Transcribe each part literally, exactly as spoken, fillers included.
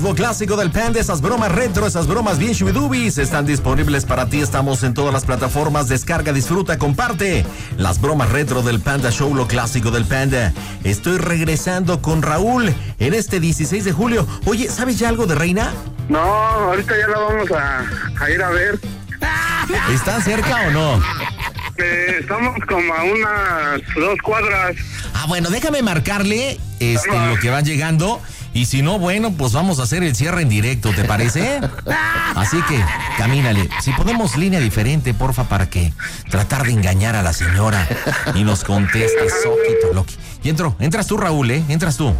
Clásico del Panda, esas bromas retro, esas bromas bien shubidubis están disponibles para ti. Estamos en todas las plataformas. Descarga, disfruta, comparte las bromas retro del Panda Show, lo clásico del Panda. Estoy regresando con Raúl en este dieciséis de julio. Oye, ¿sabes ya algo de Reina? No, ahorita ya la vamos a, a ir a ver. ¿Están cerca o no? Eh, estamos como a unas dos cuadras. Ah, bueno, déjame marcarle este, lo que van llegando. Y si no, bueno, pues vamos a hacer el cierre en directo, ¿te parece? Así que, camínale. Si ponemos línea diferente, porfa, para que tratar de engañar a la señora y nos conteste, soquito, loqui. Y entro, entras tú, Raúl, ¿eh? Entras tú.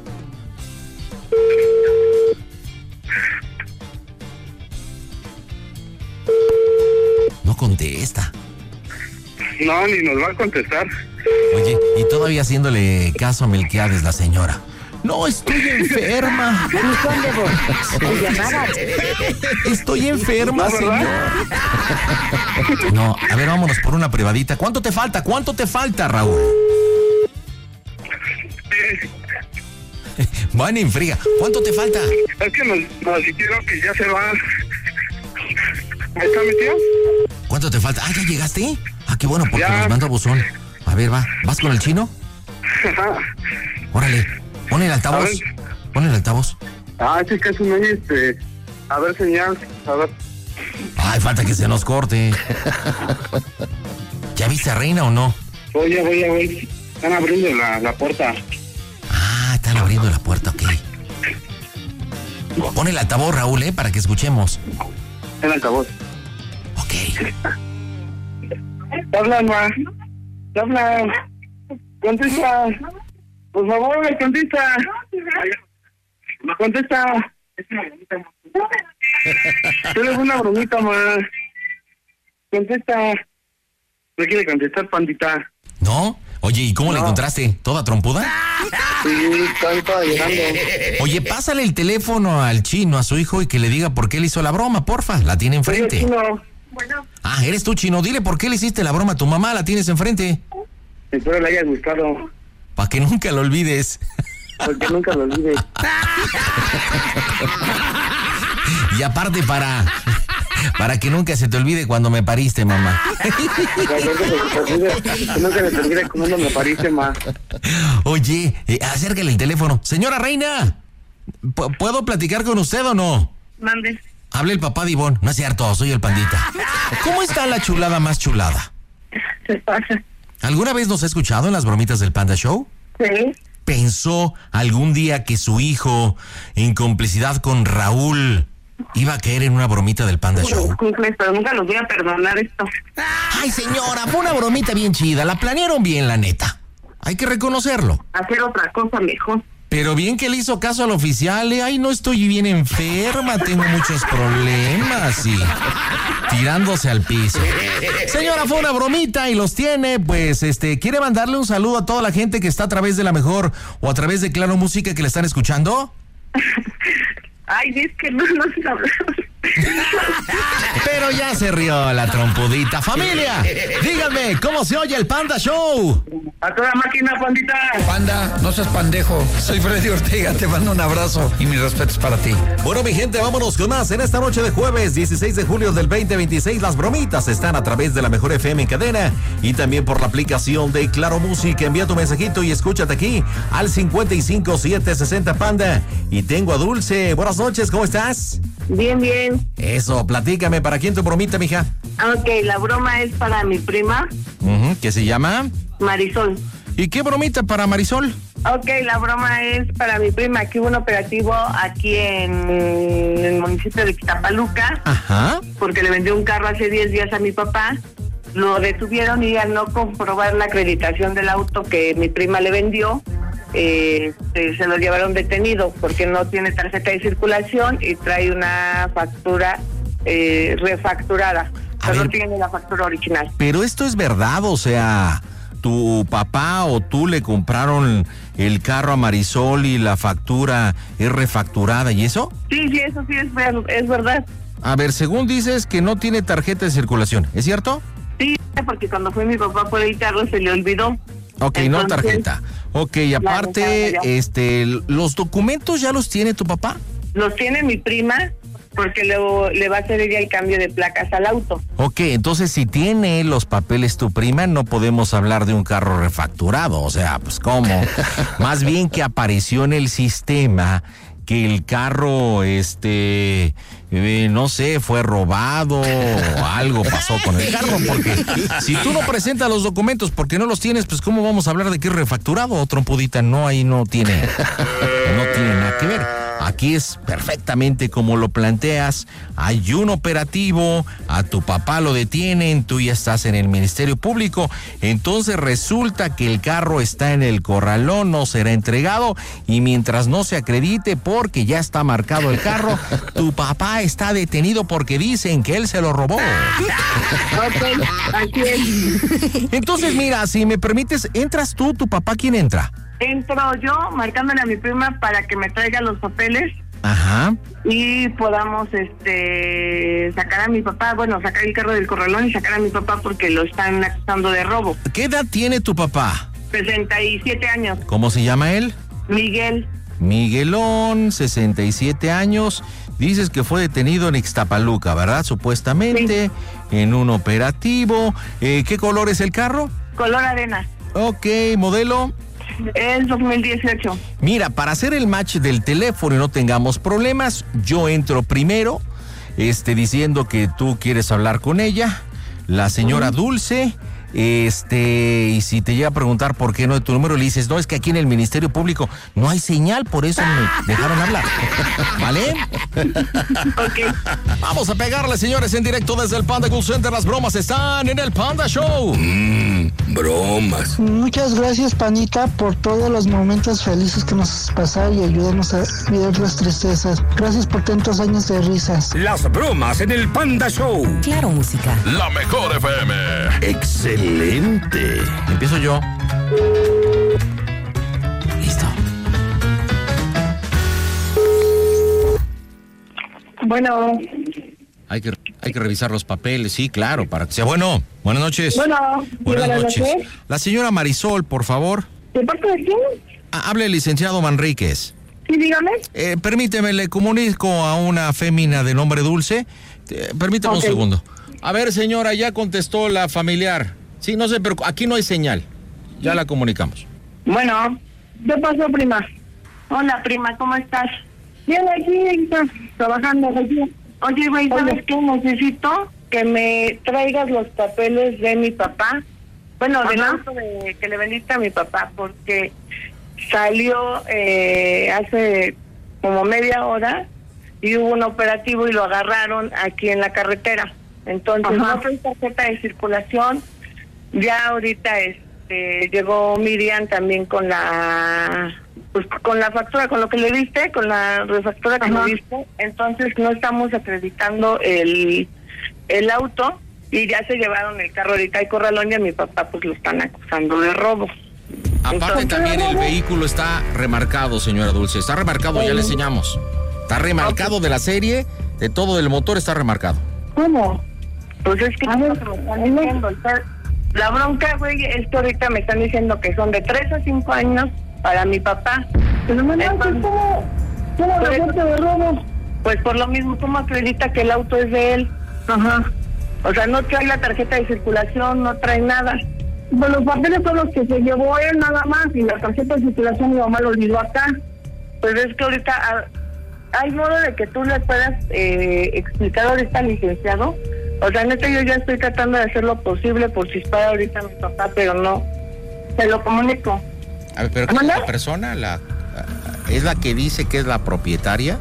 No contesta. No, ni nos va a contestar. Oye, y todavía haciéndole caso a Melquiades, la señora. No, estoy enferma. Estoy enferma, señor. No, a ver, vámonos por una privadita. ¿Cuánto te falta? ¿Cuánto te falta, Raúl? Van en friga. ¿Cuánto te falta? Es que no, no, si quiero que ya se va. ¿Ahí está mi tío? ¿Cuánto te falta? Ah, ¿ya llegaste? Ah, qué bueno, porque ya nos manda buzón. A ver, va. ¿Vas con el chino? Órale. Pon el altavoz. Pon el altavoz. Ah, sí, que es un este. A ver, señal. A ver. Ay, falta que se nos corte. ¿Ya viste a Reina o no? Oye, oye, oye. Están abriendo la, la puerta. Ah, están abriendo la puerta, ok. Pon el altavoz, Raúl, ¿eh? Para que escuchemos. El altavoz. Ok. Te hablan, ma. Te hablan. Contesta. Por favor, contesta. Contesta. Tienes una bromita, ma. Contesta. No quiere contestar, pandita. ¿No? Oye, ¿y cómo no. la encontraste? ¿Toda trompuda? Sí, estaba llegando. Oye, pásale el teléfono al chino, a su hijo, y que le diga por qué le hizo la broma, porfa. La tiene enfrente. Oye, chino. Bueno. Ah, eres tú, chino. Dile por qué le hiciste la broma a tu mamá, la tienes enfrente. Espero le haya gustado. Para que nunca lo olvides. Porque nunca lo olvides. Y aparte para... Para que nunca se te olvide cuando me pariste, mamá. Que nunca se te olvide cuando me pariste, ma. Oye, eh, acércale el teléfono. Señora Reina, ¿puedo platicar con usted o no? Mande. Hable el papá de Ivonne. No es cierto, soy el pandita. ¿Cómo está la chulada más chulada? Se pasa. ¿Alguna vez nos ha escuchado en las bromitas del Panda Show? Sí. ¿Pensó algún día que su hijo, en complicidad con Raúl, iba a caer en una bromita del Panda Show? Pero nunca los voy a perdonar esto. Ay, señora, fue una bromita bien chida. La planearon bien, la neta. Hay que reconocerlo. Hacer otra cosa mejor. Pero bien que le hizo caso al oficial, ¿eh? Ay, no estoy bien enferma, tengo muchos problemas y tirándose al piso. Señora, fue una bromita y los tiene, pues, este, ¿quiere mandarle un saludo a toda la gente que está a través de La Mejor o a través de Claro Música que le están escuchando? Ay, es que no nos hablamos. Pero ya se rió la trompudita. Familia, díganme, ¿cómo se oye el Panda Show? A toda máquina, pandita. Panda, no seas pendejo. Soy Freddy Ortega, te mando un abrazo y mis respetos para ti. Bueno, mi gente, vámonos con más. En esta noche de jueves, dieciséis de julio del veinte veintiséis, las bromitas están a través de La Mejor F M en cadena y también por la aplicación de Claro Música. Envía tu mensajito y escúchate aquí al cincuenta y cinco siete sesenta Panda. Y tengo a Dulce. Buenas noches, ¿cómo estás? Bien, bien. Eso, platícame, ¿para quién tu bromita, mija? Ok, la broma es para mi prima. Uh-huh. ¿Qué se llama? Marisol. ¿Y qué bromita para Marisol? Ok, la broma es para mi prima. Aquí hubo un operativo aquí en el municipio de Quitapaluca. Ajá. Porque le vendió un carro hace diez días a mi papá. Lo detuvieron y al no comprobar la acreditación del auto que mi prima le vendió, eh, se, se lo llevaron detenido porque no tiene tarjeta de circulación y trae una factura eh, refacturada. A Pero ver, no tiene la factura original. Pero esto es verdad, o sea, tu papá o tú le compraron el carro a Marisol y la factura es refacturada, ¿y eso? Sí, sí, eso sí es, ver, es verdad. A ver, según dices que no tiene tarjeta de circulación, ¿es cierto? Sí, porque cuando fue mi papá por el carro se le olvidó. Ok, Entonces, no tarjeta. Ok, y aparte, claro, ya. este, ¿los documentos ya los tiene tu papá? los tiene mi prima porque luego le va a hacer ella el cambio de placas al auto. Ok, entonces si tiene los papeles tu prima, no podemos hablar de un carro refacturado, o sea, pues ¿cómo? Más bien que apareció en el sistema que el carro, este, eh, no sé, fue robado o algo pasó con el carro, porque si tú no presentas los documentos porque no los tienes, pues ¿cómo vamos a hablar de que es refacturado o trompudita? No, ahí no tiene, no tiene nada que ver. Aquí es perfectamente como lo planteas, hay un operativo, a tu papá lo detienen, tú ya estás en el Ministerio Público, entonces resulta que el carro está en el corralón, no será entregado y mientras no se acredite porque ya está marcado el carro, tu papá está detenido porque dicen que él se lo robó. Ok, así es. Entonces mira, si me permites, ¿entras tú, tu papá, quién entra? Entro yo marcándole a mi prima para que me traiga los papeles. Ajá. Y podamos este sacar a mi papá, bueno, sacar el carro del corralón y sacar a mi papá porque lo están acusando de robo. ¿Qué edad tiene tu papá? sesenta y siete años. ¿Cómo se llama él? Miguel. Miguelón, sesenta y siete años. Dices que fue detenido en Ixtapaluca, ¿verdad? Supuestamente, sí. En un operativo. Eh, ¿Qué color es el carro? Color arena. Ok, ¿modelo? Es dos mil dieciocho. Mira, para hacer el match del teléfono y no tengamos problemas, yo entro primero, este, diciendo que tú quieres hablar con ella, la señora uh-huh. Dulce, este, y si te llega a preguntar por qué no de tu número, le dices, no, es que aquí en el Ministerio Público no hay señal, por eso me dejaron hablar, ¿vale? Ok. Vamos a pegarle, señores, en directo desde el Panda Cool Center, las bromas están en el Panda Show. Mmm, bromas. Muchas gracias, Panita, por todos los momentos felices que nos has pasado y ayudarnos a olvidar las tristezas. Gracias por tantos años de risas. Las bromas en el Panda Show. Claro, música. La mejor F M. Excelente. Excelente. Empiezo yo. Listo. Bueno. Hay que, hay que revisar los papeles, sí, claro, para que sea bueno. Buenas noches. Bueno, buenas, buenas noches. noches. La señora Marisol, por favor. ¿De parte de quién? Ah, hable el licenciado Manríquez. Sí, dígame. Eh, permíteme, le comunico a una fémina de nombre Dulce. Eh, permítame okay. un segundo. A ver, señora, ya contestó la familiar. Sí, no sé, pero aquí no hay señal. Ya la comunicamos. Bueno, ¿qué pasó, prima? Hola, prima, ¿cómo estás? Bien, aquí, trabajando aquí. Oye, güey, ¿sabes qué? Necesito que me traigas los papeles de mi papá. Bueno, del auto de, que le vendiste a mi papá, porque salió eh, hace como media hora y hubo un operativo y lo agarraron aquí en la carretera. Entonces, Ajá. no trae tarjeta de circulación. Ya ahorita este llegó Miriam también con la pues con la factura, con lo que le diste, con la refactura que Ajá. le diste. Entonces no estamos acreditando el el auto y ya se llevaron el carro ahorita al corralón y a mi papá pues lo están acusando de robo. Aparte Entonces, también el vehículo está remarcado, señora Dulce, está remarcado, ya le enseñamos. Está remarcado okay. de la serie, de todo el motor está remarcado. ¿Cómo? Pues es que no se me están diciendo, la bronca, güey, es que ahorita me están diciendo que son de tres a cinco años para mi papá. Pero no, no, ¿cómo? ¿Cómo reporte de robo? Pues por lo mismo, ¿cómo acredita que el auto es de él? Ajá. O sea, no trae la tarjeta de circulación, no trae nada. Pues los papeles son los que se llevó él nada más y la tarjeta de circulación mi mamá lo olvidó acá. Pues es que ahorita a, hay modo de que tú le puedas eh, explicar ahorita al licenciado. O sea, neta, yo ya estoy tratando de hacer lo posible por chispar ahorita a mi papá, pero no. Se lo comunico. A ver, pero ¿qué es la persona? La, ¿Es la que dice que es la propietaria?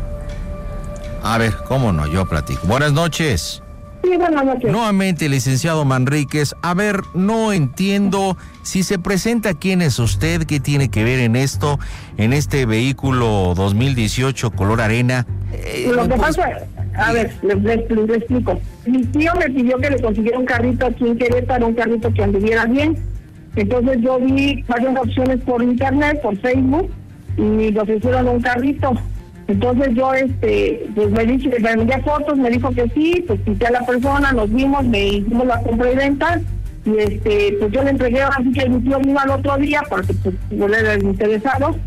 A ver, ¿cómo no? Yo platico. Buenas noches. Sí, buenas noches. Nuevamente, licenciado Manríquez. A ver, no entiendo si se presenta quién es usted, qué tiene que ver en esto, en este vehículo dos mil dieciocho color arena. Eh, lo que pues, pasa, a ver, le, le, le explico. Mi tío me pidió que le consiguiera un carrito aquí en Querétaro, un carrito que anduviera bien. Entonces yo vi varias opciones por internet, por Facebook, y me ofrecieron un carrito. Entonces yo, este, pues me dije, me envié fotos, me dijo que sí, pues quité a la persona, nos vimos, me hicimos la compra y venta, y este, pues yo le entregué, así que mi tío vino al otro día, porque pues yo le era interesado,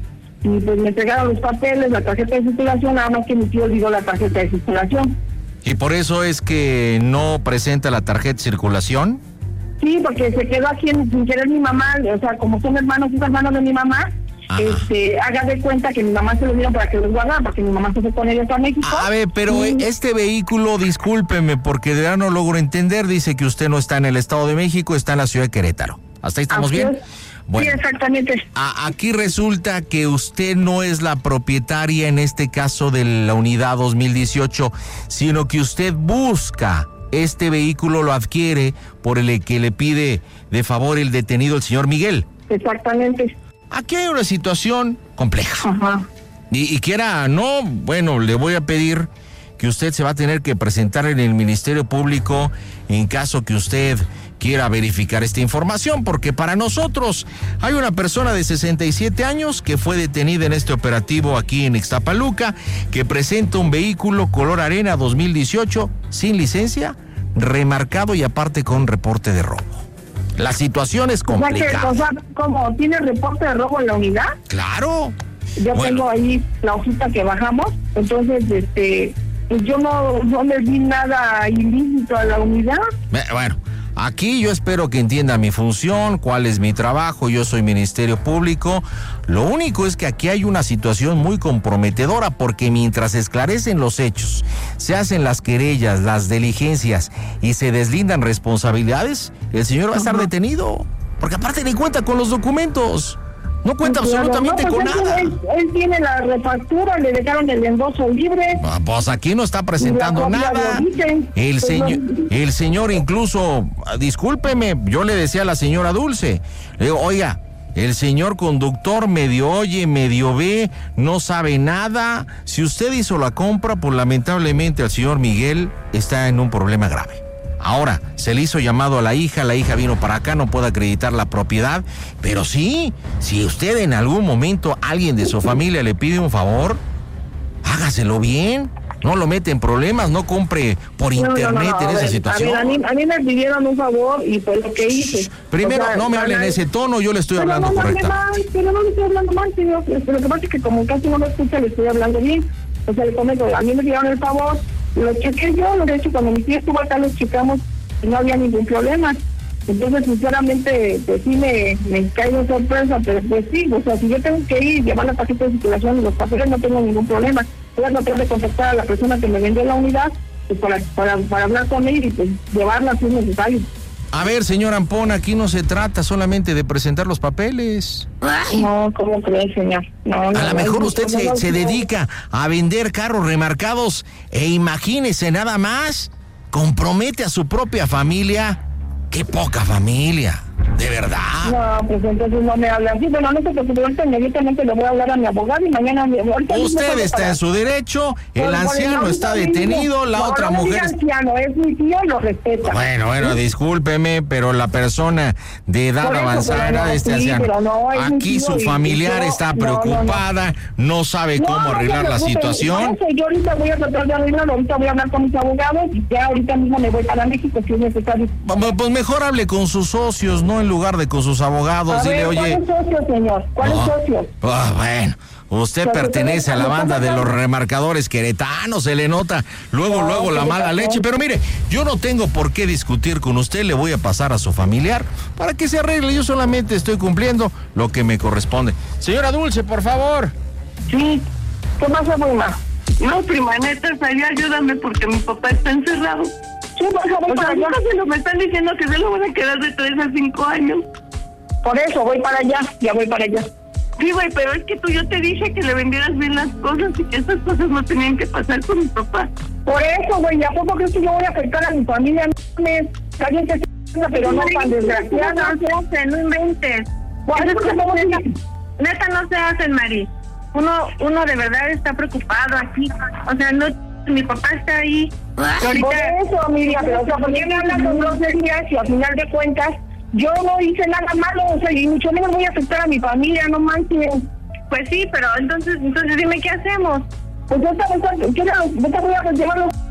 y pues me entregaron los papeles, la tarjeta de circulación, nada más que mi tío olvidó la tarjeta de circulación. ¿Y por eso es que no presenta la tarjeta de circulación? Sí, porque se quedó aquí en, sin querer mi mamá, o sea, como son hermanos, son hermanos de mi mamá, Ajá. este, haga de cuenta que mi mamá se lo dieron para que los guardara, porque mi mamá se fue con ellos a México. A ver, pero y... este vehículo, discúlpeme, porque de verdad no logro entender, dice que usted no está en el Estado de México, está en la ciudad de Querétaro. ¿Hasta ahí estamos Así bien? Es. Bueno, sí, exactamente. A, aquí resulta que usted no es la propietaria, en este caso, de la unidad dos mil dieciocho, sino que usted busca este vehículo, lo adquiere por el que le pide de favor el detenido, el señor Miguel. Exactamente. Aquí hay una situación compleja. Ajá. Y, y quiera, no, bueno, le voy a pedir que usted se va a tener que presentar en el Ministerio Público en caso que usted quiera verificar esta información, porque para nosotros hay una persona de sesenta y siete años que fue detenida en este operativo aquí en Ixtapaluca, que presenta un vehículo color arena dos mil dieciocho sin licencia, remarcado y aparte con reporte de robo. La situación es complicada. O sea, que, o sea, ¿cómo tiene reporte de robo en la unidad? Claro. Yo bueno. tengo ahí la hojita que bajamos, entonces, este, pues yo no, no le di nada ilícito a la unidad. Bueno. Aquí yo espero que entienda mi función, cuál es mi trabajo, yo soy Ministerio Público. Lo único es que aquí hay una situación muy comprometedora, porque mientras se esclarecen los hechos, se hacen las querellas, las diligencias y se deslindan responsabilidades, el señor va a estar Ajá. detenido, porque aparte ni cuenta con los documentos. No cuenta sí, absolutamente no, pues con nada. Él, él tiene la refactura, le dejaron el endoso libre. Pues aquí no está presentando nada. El señor, el señor incluso, discúlpeme, yo le decía a la señora Dulce, le digo, oiga, el señor conductor medio oye, medio ve, no sabe nada. Si usted hizo la compra, pues lamentablemente el señor Miguel está en un problema grave. Ahora, se le hizo llamado a la hija, la hija vino para acá, no puede acreditar la propiedad, pero sí, si usted en algún momento, alguien de su familia le pide un favor, hágaselo bien, no lo mete en problemas, no compre por no, internet no, no, no, en esa ver, situación. A, ver, a, mí, a mí me pidieron un favor y fue lo que hice. Primero, o sea, no me hable en ese tono, yo le estoy pero hablando no, correctamente. Pero no le estoy hablando mal, señor, pero lo que pasa es que como casi no me escucha, le estoy hablando bien. O sea, le comento, a mí me pidieron el favor, lo chequé yo, lo he hecho cuando mi tía estuvo acá, lo checamos y no había ningún problema. Entonces, sinceramente, pues sí me, me caigo en sorpresa, pero pues sí, o sea, si yo tengo que ir, llevar la tarjeta de circulación y los papeles, no tengo ningún problema. Voy a tratar de contactar a la persona que me vendió la unidad pues para, para, para hablar con él y pues llevarla si es necesario. A ver, señor Ampón, aquí no se trata solamente de presentar los papeles. No, ¿cómo crees, señor? No, no, a lo no, mejor no, usted no, se, no, se no. dedica a vender carros remarcados e imagínese nada más, compromete a su propia familia. ¡Qué poca familia! ¿De verdad? No, pues entonces no me hablan. Sí, bueno, no se preocupe, ahorita inmediatamente le voy a hablar a mi abogado y mañana... Usted está en su derecho, el anciano está detenido, la otra mujer... No, no anciano, es mi tío, lo respeta. Bueno, bueno, discúlpeme, pero la persona de edad avanzada, este anciano, aquí su familiar está preocupada, no sabe cómo arreglar la situación. Yo ahorita voy a tratar de arreglarlo, ahorita voy a hablar con mis abogados y ya ahorita mismo me voy para México si es necesario. Pues mejor hable con sus socios, no en lugar de con sus abogados. A Dile, ver, oye. ¿cuál es socio, señor? ¿Cuál no. es socio? Oh, bueno, usted Pero pertenece a la banda de los remarcadores queretanos, se le nota luego, no, luego la mala leche. Pero mire, yo no tengo por qué discutir con usted, le voy a pasar a su familiar para que se arregle. Yo solamente estoy cumpliendo lo que me corresponde. Señora Dulce, por favor. Sí, ¿qué pasa, prima? No, prima, neta, ahí ayúdame porque mi papá está encerrado. Sí, por favor, o sea, para allá. Se lo me están diciendo que se lo van a quedar de tres a cinco años. Por eso, voy para allá, ya voy para allá. Sí, güey, pero es que tú, yo te dije que le vendieras bien las cosas y que esas cosas no tenían que pasar con mi papá. Por eso, güey, ¿a poco crees que yo voy a afectar a mi familia? No me... Alguien que se... pero no tan desgraciada. No se hacen, no inventes. ¿Cuál es que no neta, neta no se hacen, Mari. Uno, uno de verdad está preocupado aquí. O sea, no... Mi papá está ahí. Ahorita... Por eso, Miriam, pero o sea, ¿por qué me hablas con groserías y al final de cuentas yo no hice nada malo? O sea, y mucho menos voy a afectar a mi familia, no manches. Pues sí, pero entonces, entonces dime qué hacemos. Pues yo estaba, ¿qué era? Yo te voy a llevarlo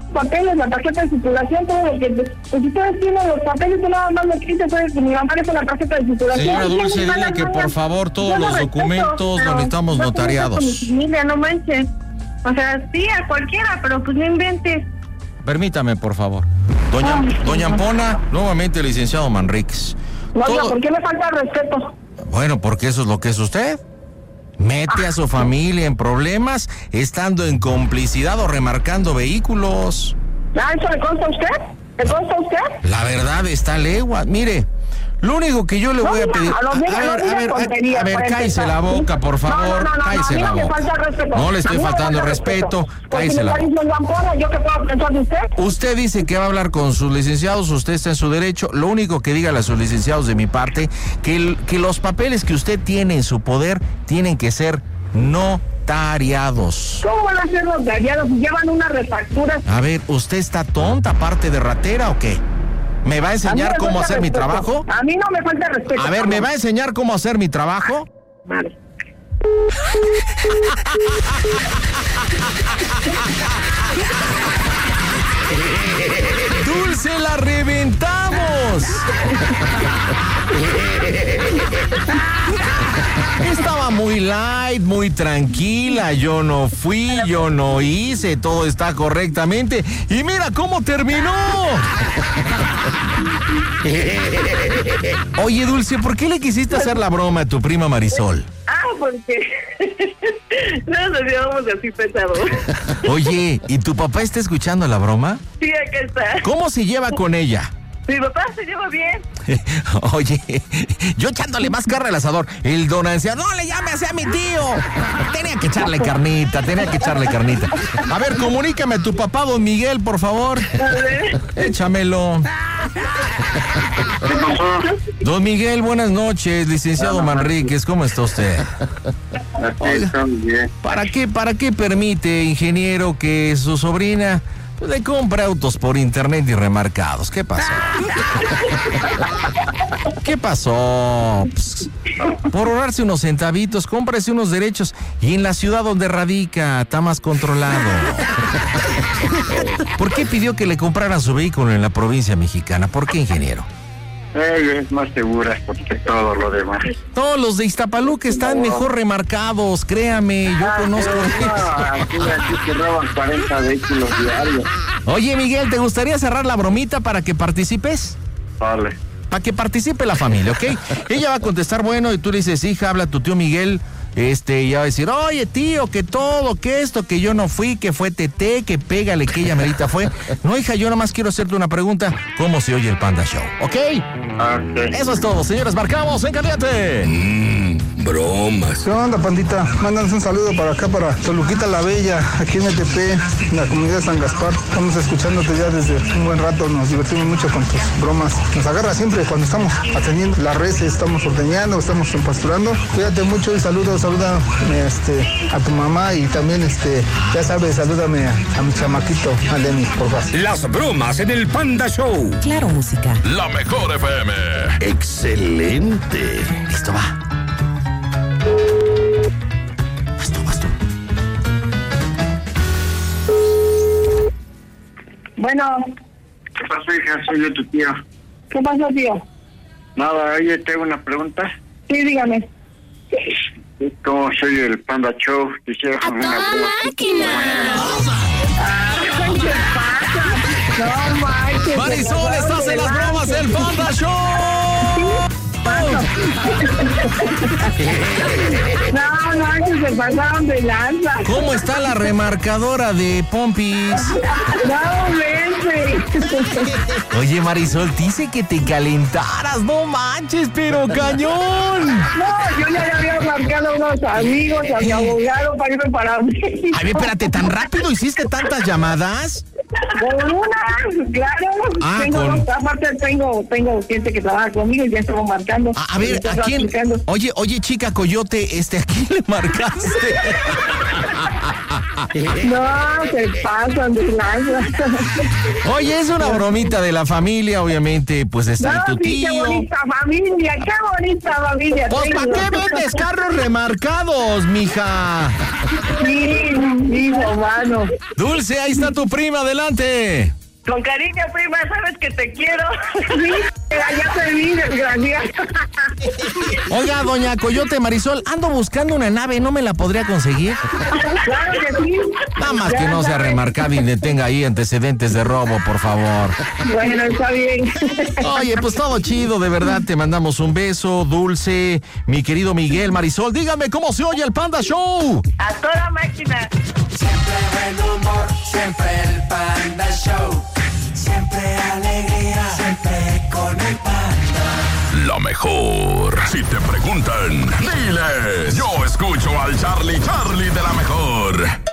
papeles, la tarjeta de circulación, todo lo que... Pues si ustedes tienen los papeles, tú nada más lo quites, pues mi mamá es la tarjeta de circulación. Señora Dulce, dile que por favor todos los documentos los necesitamos notariados. Mi familia, no manches. O sea, sí, a cualquiera, pero pues no inventes. Permítame, por favor. Doña, Ay, doña Ampona, nuevamente el licenciado Manríquez. No, Todo... ¿por qué me falta el respeto? Bueno, porque eso es lo que es usted. Mete a su familia en problemas estando en complicidad o remarcando vehículos. ¿Ah, eso le consta a usted? ¿Le consta a usted? La verdad está legua. Mire, lo único que yo le No, voy a mira, pedir... a los A niños ver, no a digan ver, tonterías, a ver, por cállese empezar, la boca, ¿sí? por favor. No, no, no, no, Cállese a mí la no me boca. falta respeto. No le A estoy mí me faltando falta respeto. Porque Cállese me la está boca. diciendo Ampona, ¿yo qué puedo pensar de usted? Usted dice que va a hablar con sus licenciados, usted está en su derecho. Lo único que dígale a sus licenciados de mi parte, que, el, que los papeles que usted tiene en su poder tienen que ser notariados. ¿Cómo van a ser notariados si llevan unas refacturas? A ver, ¿usted está tonta, aparte de ratera o qué? ¿Me va a A mí enseñar me cómo falta hacer mi respeto. trabajo? A mí no me falta respeto. A ver, ¿me va a enseñar cómo hacer mi trabajo? Vale. ¡Dulce, la reventamos! Estaba muy light, muy tranquila. Yo no fui, yo no hice, todo está correctamente. Y mira cómo terminó. Oye, Dulce, ¿por qué le quisiste hacer la broma a tu prima Marisol? Ah, porque no nos llevamos así pesado. Oye, ¿y tu papá está escuchando la broma? Sí, acá está. ¿Cómo se lleva con ella? Mi papá se lleva bien. Oye, yo echándole más carne al asador. El don anciano, no le llame así a mi tío. Tenía que echarle carnita, tenía que echarle carnita. A ver, comunícame a tu papá, don Miguel, por favor. A ver. Échamelo. ¿Qué pasó? Don Miguel, buenas noches, licenciado Manríquez, ¿cómo está usted? Aquí estamos bien. ¿Para qué, para qué permite, ingeniero, que su sobrina le compre autos por internet y remarcados? ¿Qué pasó? ¿Qué pasó? Pues, por ahorrarse unos centavitos, cómprese unos derechos y en la ciudad donde radica está más controlado. ¿Por qué pidió que le compraran su vehículo en la provincia mexicana? ¿Por qué, ingeniero? Eh, es más segura porque todo lo demás. Todos los de Iztapaluca están mejor remarcados, créame, yo conozco. No, aquí, aquí se roban cuarenta vehículos diarios. Oye, Miguel, ¿te gustaría cerrar la bromita para que participes? Vale. Para que participe la familia, ¿ok? Ella va a contestar, bueno, y tú le dices, hija, habla tu tío Miguel. Este, y ya va a decir, oye, tío, que todo, que esto, que yo no fui, que fue Tete, que pégale, que ella merita fue. No, hija, yo nada más quiero hacerte una pregunta. ¿Cómo se oye el Panda Show? ¿Ok? Ok. Eso es todo, señores. Marcamos en caliente. Mmm, bromas. ¿Qué onda, pandita? Mándanos un saludo para acá, para Toluquita la Bella, aquí en E T P, en la comunidad de San Gaspar. Estamos escuchándote ya desde un buen rato, nos divertimos mucho con tus bromas. Nos agarra siempre cuando estamos atendiendo las reses, estamos ordeñando, estamos pasturando. Cuídate mucho y saludos, saluda este, a tu mamá y también, este, ya sabes, salúdame a, a mi chamaquito, a Lenny, por favor. Las bromas en el Panda Show. Claro, música. La mejor F M. Excelente. Listo, va. Vas tú, vas tú. Bueno, ¿Qué pasó, hija? Soy yo tu tío. ¿qué pasó, tío? Nada, oye, tengo una pregunta. Sí, dígame. ¿Cómo soy el Panda Show? Quisiera ¡A una toda broma. máquina! Ay, ¿qué pasa? No manches. Marisol, estás en las bromas del Panda Show. No manches, se pasaron de lanza. ¿Cómo está la remarcadora de Pompis? No, vente. Oye, Marisol, dice que te calentaras, no manches, pero cañón. No, yo ya le había marcado a unos amigos, a mi abogado para irme para mí. A ver, espérate, ¿tan rápido hiciste tantas llamadas? Con una, claro. Ah, tengo con- dos, aparte tengo, tengo gente que trabaja conmigo y ya estamos marcando. A, a ver, Estoy ¿a quién? aplicando. Oye, oye, chica Coyote, este, ¿a quién le marcaste? No, se pasan de lanza. Oye, es una bromita de la familia, obviamente, pues está No, tu sí, tío. qué bonita familia, qué bonita familia. Pues, ¿para tengo. qué vendes carros remarcados, mija? Sí, hijo, mano. Dulce, ahí está tu prima, adelante. Con cariño, prima, sabes que te quiero. Sí, ya te vi, desgraciada. Oiga, doña Coyote Marisol, ando buscando una nave, ¿no me la podría conseguir? Claro que sí. Nada más Ya que no sea sabes. remarcada y ne- tenga ahí antecedentes de robo, por favor. Bueno, está bien. Oye, pues todo chido, de verdad, te mandamos un beso, Dulce, mi querido Miguel, Marisol, díganme cómo se oye el Panda Show. A toda máquina. Siempre buen humor, siempre el Panda Show. Siempre alegría, siempre con el Panda. La mejor. Si te preguntan, diles, yo escucho al Charlie Charlie de la mejor.